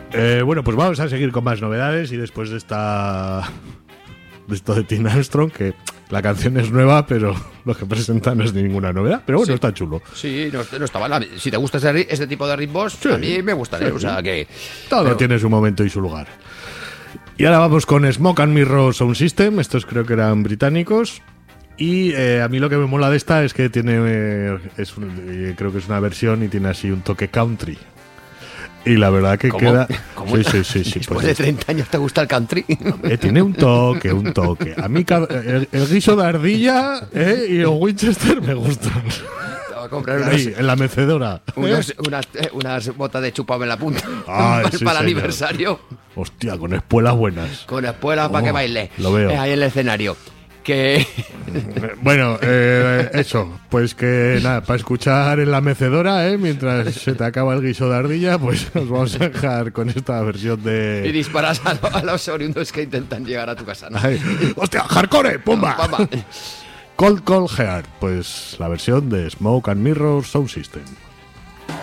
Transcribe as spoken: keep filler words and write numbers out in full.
Eh, bueno, pues vamos a seguir con más novedades y después de esta... de esto de Tina Armstrong, que la canción es nueva, pero lo que presenta no es ninguna novedad. Pero bueno, sí. Está chulo. Sí, no, no está mal. Si te gusta ese, ese tipo de ritmos, sí. A mí me gustaría. Sí. O sea que... Todo pero... tiene su momento y su lugar. Y ahora vamos con Smoke and Mirror Sound System. Estos creo que eran británicos. Y eh, a mí lo que me mola de esta es que tiene... Eh, es un, eh, creo que es una versión y tiene así un toque country. Y la verdad que ¿Cómo? queda... ¿Cómo? Sí, sí, sí, sí. Después pues de treinta años te gusta el country. Eh, tiene un toque, un toque. A mí el, el guiso de ardilla eh, y los Winchester me gustan. Te voy a comprar Ahí, unos, en la mecedora. unos, unas, eh, unas botas de chupado en la punta. Ay, para sí, para el señor. aniversario. Hostia, con espuelas buenas. Con espuelas Oh, para que baile. lo veo. Eh, ahí en el escenario. Que... Bueno, eh, eso, pues que nada, para escuchar en la mecedora, ¿eh? Mientras se te acaba el guiso de ardilla, pues nos vamos a dejar con esta versión de... Y disparas a, lo, a los oriundos que intentan llegar a tu casa, ¿no? Ay, ¡hostia, hardcore! ¡Pumba! No, pumba. Cold Cold Heart, pues la versión de Smoke and Mirror Sound System.